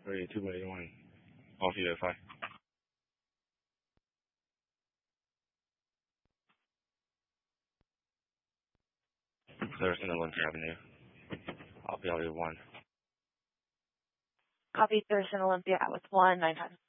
Ready, 281. Off UFI. Thurston Olympia Avenue. I'll be out at 1. Copy Thurston Olympia with 1, 9 times.